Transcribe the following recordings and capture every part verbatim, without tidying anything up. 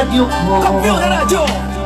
radyo mo. Kampiyon na radyo!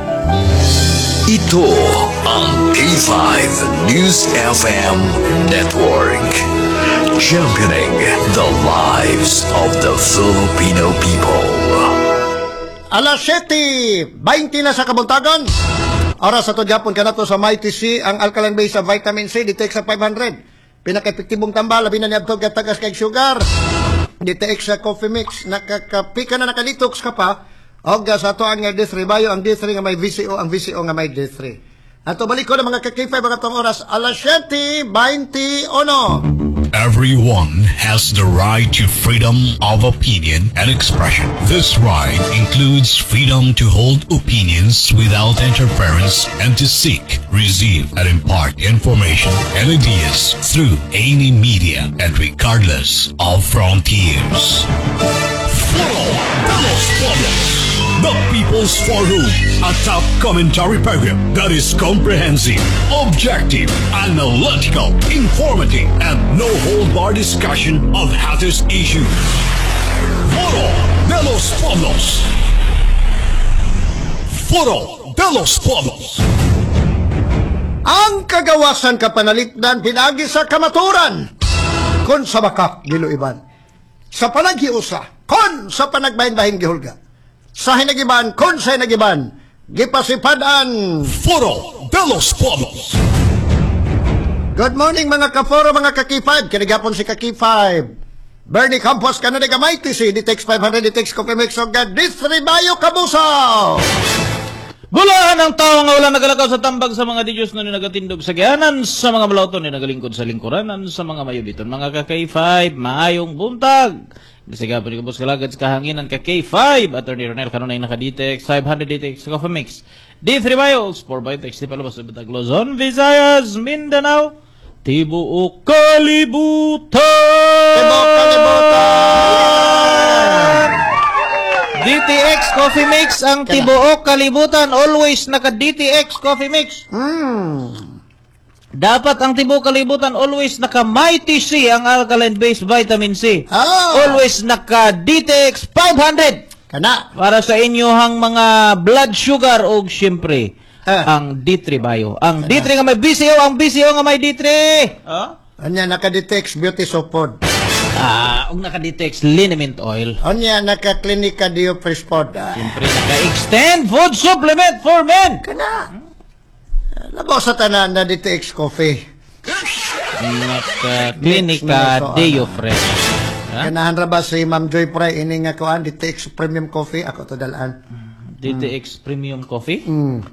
Ito ang K five News F M Network. Championing the lives of the Filipino people. Alas siyete, baynti na sa kabuntagan. Oras sa to Japon ka na to sa Mighty C, ang alkaline base sa vitamin C, D T X sa five hundred. Pinaka-epektibong tambal, labi na ni Abtog at tagas kay sugar. D T X sa coffee mix, nakakapika na nakadetox ka pa. O sa to ang D three, bayo ang D three nga may V C O, ang V C O nga may D three. Ato balik ko na mga ka-K five mga tong oras, alas siyete, baynti ono. Everyone has the right to freedom of opinion and expression. This right includes freedom to hold opinions without interference and to seek, receive, and impart information and ideas through any media and regardless of frontiers. Follow Dalos Problems, the People's Forum, a top commentary program that is comprehensive, objective, analytical, informative, and no-hold-bar discussion of hottest issues. Foro de los Pueblos. Foro de los Pueblos. Ang kagawasan kapanalitdan pinagi sa kamaturan. Kon sa bakak giluiban. Sa panaghiusa, kon sa panagbahin-bahin gihulga. Sa hinagiban, kon sa hinagiban, gipasipadan. Foro de los Pueblos. Good morning mga ka-foro, mga ka-K five. Kinigapon si ka-K five. Bernie Campos, Canada Mighty C, D T X five hundred, D T X Coffee Mix, o God, D three Bayo Kabusaw. Bulahan ang tao nga wala nagalakaw sa tambag sa mga didyos na nagatindog sa gianan, sa mga malauton ni nagalingkod sa lingkuranan, sa mga mayubiton. Mga ka-K five, maayong buntag. Nasigapan ni Kabus Kalagad sa kahanginan ka K five. Attorney Ronel kanunay naka-D T X five hundred, D T X Coffee Mix. D three Bios, four by text, di palabas sa Bitag Luzon, Visayas, Mindanao, Tibuok Kalibutan! Tibuok Kalibutan! D T X Coffee Mix ang Tibuok Kalibutan. Always naka-D T X Coffee Mix. Hmm. Dapat ang Tibuok Kalibutan always naka-Mighty C ang alkaline-based vitamin C. Oh. Always naka-D T X five hundred. Kana. Para sa inyohang mga blood sugar o siyempre, Ah. ang D three Bio. Ang D three nga may B C O, ang B C O nga may D three. Oh? Anya naka-D T X Beauty Soap Pod. Ah, og naka-D T X liniment oil. Anya naka-Clinica Dio Fresh Pod. Siyempre naka-extend food supplement for men. Kana. Labaw sa tanan na D T X Coffee. Naka-Clinica Deo Fresh. Ha? Ganahan ra ba si Ma'am Joy Pray ini nga kuan D T X Premium Coffee ako to dalaan. D T X Premium Coffee? Mm.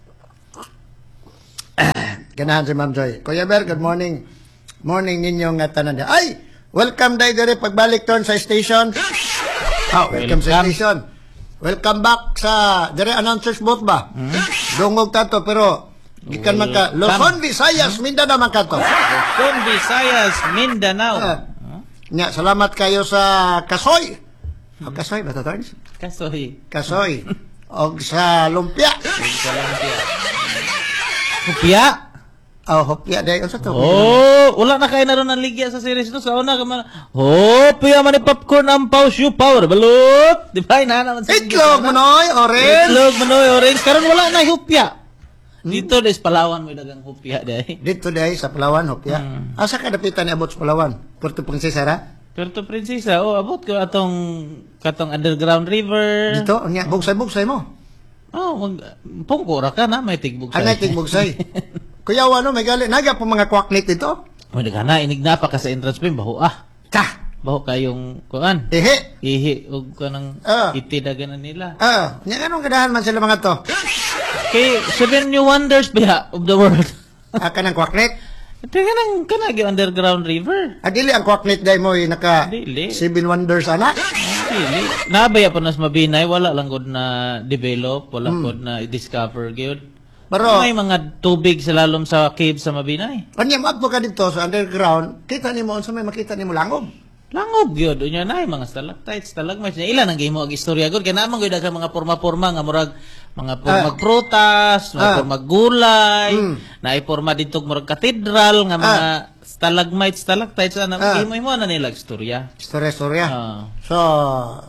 Ganahan si Ma'am Joy. Kuya Ber, good morning. Morning ninyo nga tanan. Ay, welcome day dire pagbalik turn sa station. Ah, welcome, welcome sa station. Welcome back sa dire announcers booth ba? Hmm? Dungog tato pero gikan man ka Luzon, Visayas, Mindanao man ka to. Luzon, Visayas, Mindanao. Uh, Nya, salamat kayo sa Kasoy. O Kasoy ba to, Torns? Kasoy. Kasoy. O sa Lumpia. Sa Lumpia. Hupya? Oh, Hupya day. O sa to? Oh, wala na kayo na ron ng ligya sa series no. Sa una ka man. Hupya man ni popcorn ang pausyo power. Balut. Di ba? Ina naman sa Itlog, manoy, orange. Itlog, manoy, orange. Karon wala na hupya. Dito des Palawan may dagang hupya day. Dito day sa Palawan, Hopya. Hmm. Asa ka dapitan ni abot sa Palawan? Puerto Princesa ra? Puerto Princesa, oh, abot ko atong katong underground river. Dito, anya bugsay-bugsay mo. Oh, mag pungko ra ka na may tigbugsay. Anay tigbugsay. Kuya wano may gali naga po mga kwaklit dito. Mo nagana inig na pa ka sa entrance pin baho ah. Ta. Baho kayong kuan. Ehe. Ihi og kanang Ah. itidagan na nila. Ah, nya anong ganahan man sila mga to? Kay seven new wonders ba of the world. Ah, kanang kwaklit. Ito ka nang kanagi underground river. Adili ang kwaklit day mo eh, naka Dili. Seven Wonders ana. Dili. Nabaya pa nas mabinay wala lang gud na develop, wala Hmm. gud na discover gyud. Pero May mga tubig sa lalom sa cave sa mabinay. anya maadto ka dito sa underground, kita nimo unsa may makita nimo langob. Langob gyud unya nay mga stalactites, stalagmites. Ilan ang gihimo og istorya gud kay naman gyud ka mga porma-porma nga murag mga pormag prutas, mga Ah. pormag gulay, Mm. naay porma dito murag katedral nga mga stalagmites, stalactites ana Ah. gihimo mo na nila istorya. Storya-storya. Ah. So,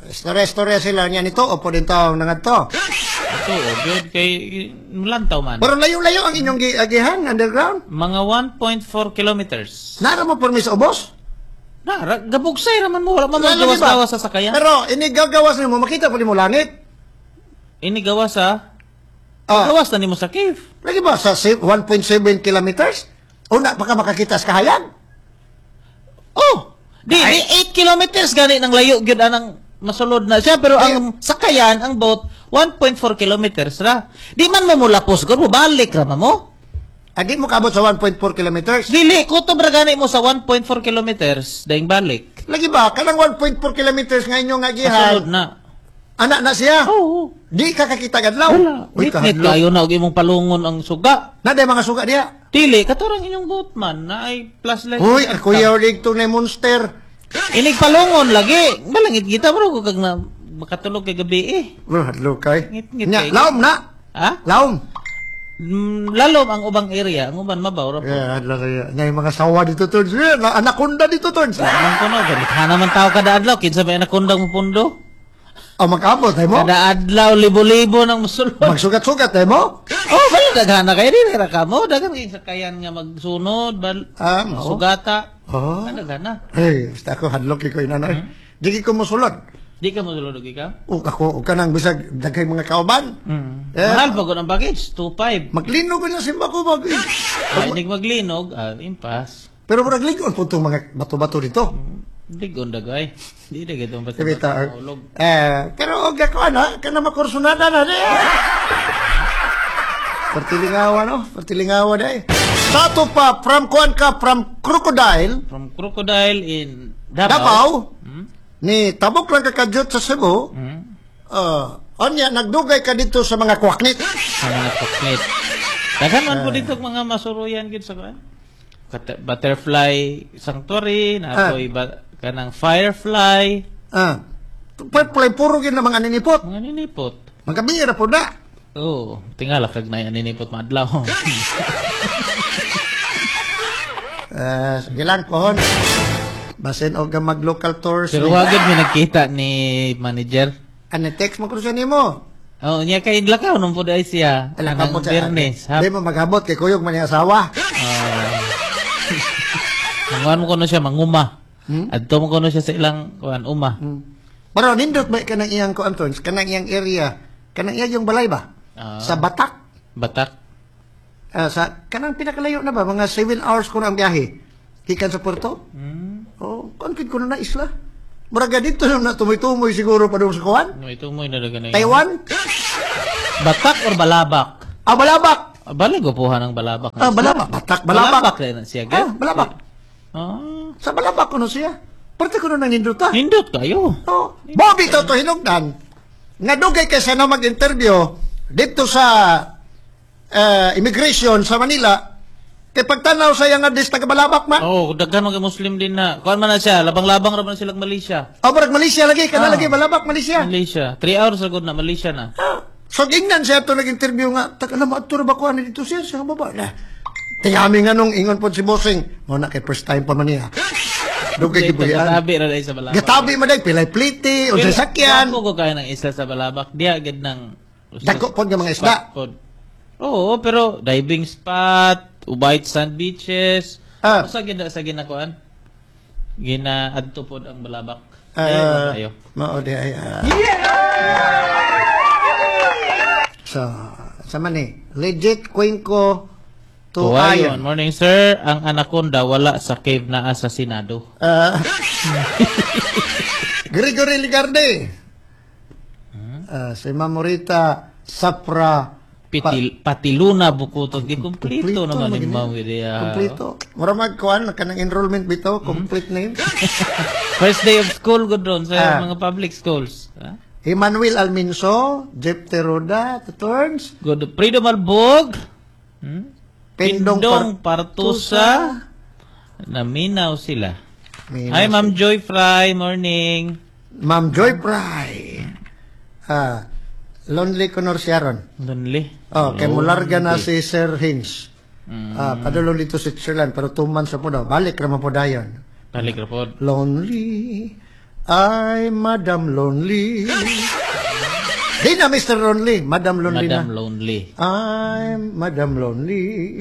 Storya-storya sila niya nito, o po din taong nangat to. Ito, oh, good kay Mulantaw man. Pero layo-layo ang inyong gi- agihan, underground. Mga one point four kilometers. Nara mo permis ubos? Na, ra- gabugsay raman mo. Wala man mo Lalo, di ba? gawas-gawas sa sakayan. Pero ini gagawas nimo, makita pa mo langit. Ini gawas sa... Ah, Gawas na ni mo sa cave. lagi ba sa si- one point seven kilometers? Una pa ka makakita sa kahayan? Oh! Di, di eight kilometers gani ng layo gyud anang masulod na siya pero ang sakayan ang boat one point four kilometers ra. Di man mo mulapos gud mo balik ra mo. Adi mo kabot sa one point four kilometers? Dili kutob ra gani mo sa one point four kilometers daing balik. Lagi ba kanang one point four kilometers nga inyong Masulod agihan? na. Anak na siya? Oo. Di ka kakita kadlaw? Wala. Uy, Nit-nit kahadlaw. kayo na og imong palungon ang suga. Na day mga suga diya. Dili katurang inyong boat man na ay plus light. Uy, ang kuya ulig to na monster. Inig palungon lagi. Balangit kita bro kag na makatulog kay gabi eh. Bro, hadlo kay. Ngit-ngit Nya, kay. laom na. Ha? Laom. Mm, lalom ang ubang area, ang uban mabaw ra po. Yeah, hadlo kay. Nya yung mga sawa dito to. Na anaconda dito to. Nang kuno, galit naman tao kada adlaw, kinsa may anakundang mo pundo? Oh, magkabot ay mo. Kada adlaw libo-libo nang musulod. Magsugat-sugat ay mo. Oh, bala daghana kay dili ra ka mo, daghan kay sakayan nga magsunod, bal Ah, mao. sugata. Oh. Ano daghana? Hey, basta ako hadlo kay ko inanay. Di ko musulod. Di ka musulod og ikaw? O ako, o kanang bisag daghay mga kauban. Mm. Eh. Mahal pa gud ang package, two five. Maglinog ko na simba ko mag. Ay nig maglinog, ah, impas. Pero murag ligon po itong mga bato-bato dito. Ligon dagay. Di na gitong basta. Kibita. Ulog. Eh, pero og ako ana, kana makursunada na di. Pertilingawa no, pertilingawa dai. Sato pa from kuan ka from crocodile, From crocodile in Davao. Davao. Hmm? Ni tabok lang ka kadyot sa Cebu. Hmm? Uh, onya nagdugay ka dito sa mga kwaknit. Ang mga chocolate. Daghan man po dito mga masuruyan gid sa kuan. Kat- Butterfly sanctuary, na ako'y ba- kanang firefly, Ah. Purple puro gid na mga ninipot. mga ninipot. Magkabira po na. Oo, oh, tingala kag na yan ninipot madlaw. Eh, sige lang pohon. Basin og ka mag local tours. Pero wagad mi nagkita ni manager. Ano text mo ko siya nimo? Oh, niya kay lakaw nung po dahil siya. Alam Kanang ka po sa Bernes. Di mo maghabot kay kuyog man yung asawa. Manguan mo kuno siya manguma. Hmm? Adto mo kuno siya sa ilang kuan uma. Pero nindot ba kanang iyang ko Antons, kanang iyang area, kanang iyang yung balay ba? Ah. Sa Batak. Batak. Ah, sa kanang pinakalayo na ba mga seven hours ko na ang biyahe. Gikan sa Puerto? Hmm. Oh, konfit ko na na isla. Muraga dito na tumoy-tumoy siguro pa doon sa kuwan. No, ito mo inalaga na yun. Taiwan? Batak or balabak? Ah, Balabak. Ah, Bali gupuhan ng balabak. Ah, Balabak. Batak, Balabak. Balabak rin siya. Ah, Balabak. Ah. Sa Balabak ko no siya. Parte ko na nang ninduta. Hindot kayo. Oh, Bobby to to hinugdan. Nga dugay kay sana mag-interview dito sa eh, immigration sa Manila. Kay pagtanaw sa nga dis taga Balabak man. Oh, daghan mga Muslim din na. Kuan man na siya, labang-labang ra man silang Malaysia. Oh, barag Malaysia lagi, kana Ah. lagi Balabak, Malaysia. Malaysia. Three hours agad na Malaysia na. Ah, so gingnan siya to nag-interview nga, taga na maatur ba ko ani dito siya sa baba na. Tingami nga nung ingon po si Bossing, mo na kay first time pa man niya. Dugay gibuhian. Gatabi ra dai sa balabak. Gatabi man day pilay pliti o sa sakyan. Ako ko kaya ng isla sa balabak. Diya agad ng Dagko pod nga mga isda. Pod. Oo, pero diving spot, Ubay sand beaches. Ah. Sa gina sa ginakuan. Gina adto pod ang balabak. Ah, Ayun, ayo. mao di ay. ah. So, sa man ni, legit Cuenco to Tuwayon. Ayon. Morning, sir. Ang anaconda wala sa cave na asasinado. Ah. Gregory Ligarde. Ah, si Mamorita Sapra Pitil, patiluna bukutot. Di Kompleto kumpleto naman magini. yung mga idea. Kompleto. Mura magkuhan, kanang enrollment bito, complete name. First day of school, good ron sa Ah. mga public schools. Ha? Emmanuel Alminso, Jeff Teroda, Tutorns, Good. Freedom Albog. Hmm? Pindong, Pindong Par- Partusa. Naminaw sila. Minaw Hi, Ma'am Joy Fry. Morning. Ma'am Joy Pry. Ah, Lonely Conor Sharon. Donli. Oh, kay mularga na si Sir Hinch. Mm. Ah, padulong dito sa Switzerland pero two months na po daw. Balik naman po dayon. Balik rapod. Lonely, Ay, Madam Lonely. Di na, Mister Lonely. Madam Lonely Madam na. Lonely. I'm Madam Lonely.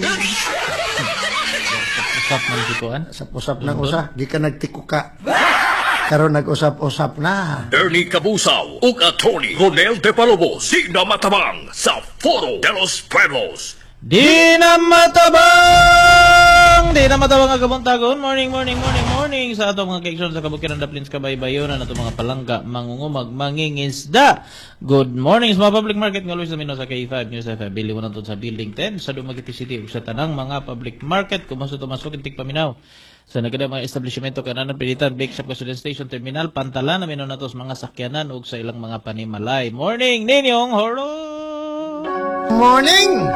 Usap man sikuan. Sa usap ng usap, di ka nagtikuka. Karon nag-usap-usap na. Ernie Cabusaw ug Attorney Ronel De Palobos di na matabang sa Foro de los Pueblos. Di na matabang! Di na matabang ang kabuntagon. Morning, morning, morning, morning. Sa ato mga kaikson sa kabukiran Daplins Kabaybayon na ato mga palangga, mangungumag, mangingisda. Good morning sa mga public market nga always namin sa K five News F M. Bili mo na sa Building ten sa Dumaguete City ug sa tanang mga public market. Kumaso tumasok intik paminaw. Sa nagada mga establishmento kananan pilitan Bake Shop Gasoline Station Terminal Pantalan namin na natos mga sakyanan ug sa ilang mga panimalay. Morning, Ninyong Horo! Morning!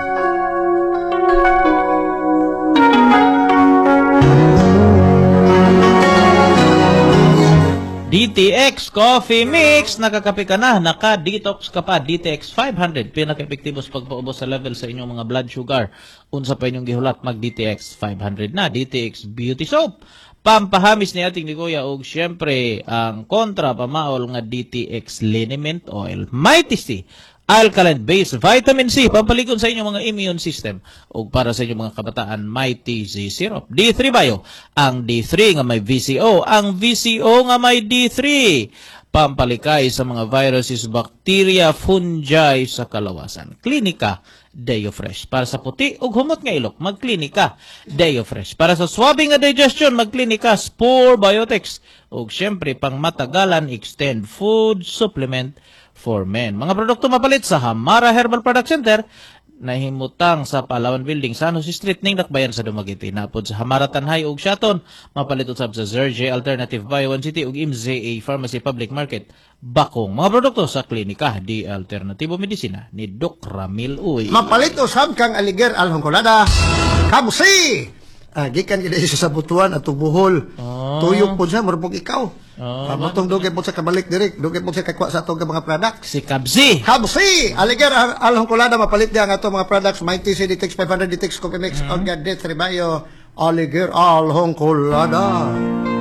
D T X Coffee Mix, nakakape ka na, naka-detox ka pa. D T X five hundred, pinaka-epektibo sa pagpaubos sa level sa inyong mga blood sugar. Unsa pa inyong gihulat, mag-D T X five hundred na. D T X Beauty Soap, pampahamis ni ating ni Kuya, ug syempre, ang kontra, pamaol nga D T X Liniment Oil. Mighty C, alkaline-based vitamin C, pampalikon sa inyong mga immune system. O para sa inyong mga kabataan, Mighty Z Syrup. D three Bio, ang D three nga may V C O, ang V C O nga may D three. Pampalikay sa mga viruses, bacteria, fungi sa kalawasan. Klinika Deo Fresh. Para sa puti ug humot nga ilok, magklinika Deo Fresh. Para sa swabe nga digestion, magklinika Spore Biotics. Ug syempre, pang matagalan, extend food supplement for men. Mga produkto mapalit sa Hamara Herbal Product Center, nahimutang sa Palawan Building, San Jose Street, ning Dakbayan sa Dumaguete. Napod sa Hamara Tanhay ug Shaton, mapalit usab sa Zerge Alternative Bio One City ug M Z A Pharmacy Public Market, Bakong. Mga produkto sa klinika di Alternatibo Medisina ni Doc Ramil Uy. Mapalit usab kang aliger alhongkolada. Kabusi! Ah, gikan gid sa sabutuan at tubuhol. Oh. Tuyok po siya, murpog ikaw. Oh. Pamutong dugay po sa kabalik direk, dugay po sa kakwa sa atong mga products. Si Kabzi. Kabusi! Aliger al- alhongkolada, mapalit diya ang atong mga products. Mighty C D T X five hundred, D T X Coffee Mix, mm-hmm. Orga, D three Bio, Aliger alhongkolada.